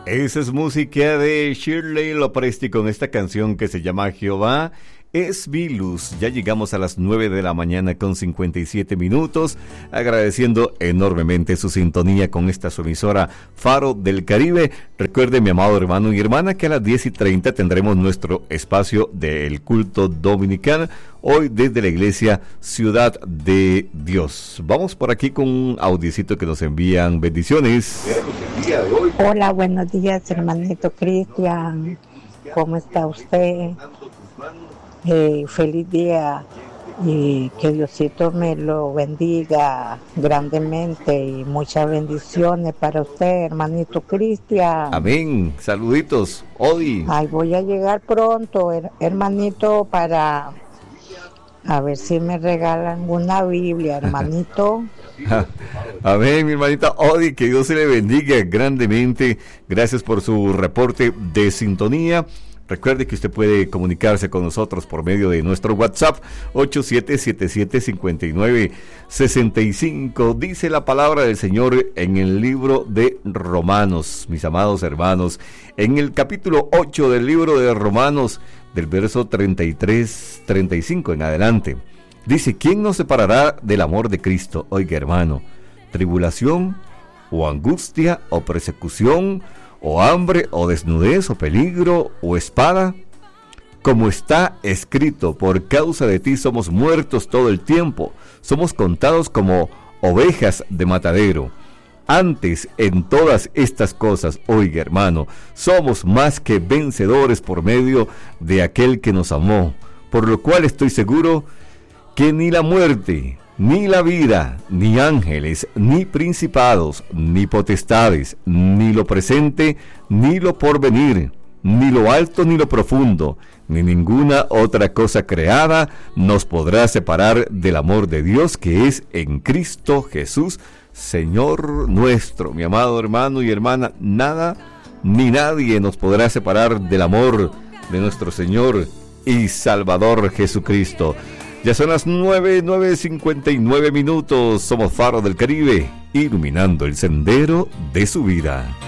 Esa es música de Shirley Lopresti con esta canción que se llama Jehová es mi luz. Ya llegamos a las 9 de la mañana con 57 minutos, agradeciendo enormemente su sintonía con esta su emisora Faro del Caribe. Recuerde, mi amado hermano y hermana, que a las 10:30 tendremos nuestro espacio del culto dominical, hoy desde la iglesia Ciudad de Dios. Vamos por aquí con un audiecito que nos envían. Bendiciones. Hola, buenos días, hermanito Cristian. ¿Cómo está usted? Feliz día y que Diosito me lo bendiga grandemente y muchas bendiciones para usted, hermanito Cristian. Amén. Saluditos, Odi. Ay, voy a llegar pronto, hermanito, para a ver si me regalan una Biblia, hermanito. Amén, mi hermanita Odi, que Dios se le bendiga grandemente. Gracias por su reporte de sintonía. Recuerde que usted puede comunicarse con nosotros por medio de nuestro WhatsApp 87775965. Dice la palabra del Señor en el libro de Romanos, mis amados hermanos, en el capítulo 8 del libro de Romanos, del verso 33-35 en adelante. Dice: ¿quién nos separará del amor de Cristo? Oiga, hermano, tribulación o angustia o persecución o hambre, o desnudez, o peligro, o espada. Como está escrito, por causa de ti somos muertos todo el tiempo, somos contados como ovejas de matadero. Antes, en todas estas cosas, oiga, hermano, somos más que vencedores por medio de aquel que nos amó, por lo cual estoy seguro que ni la muerte, ni la vida, ni ángeles, ni principados, ni potestades, ni lo presente, ni lo porvenir, ni lo alto, ni lo profundo, ni ninguna otra cosa creada nos podrá separar del amor de Dios que es en Cristo Jesús, Señor nuestro. Mi amado hermano y hermana, nada ni nadie nos podrá separar del amor de nuestro Señor y Salvador Jesucristo. Ya son las 9:59 minutos. Somos Faro del Caribe, iluminando el sendero de su vida.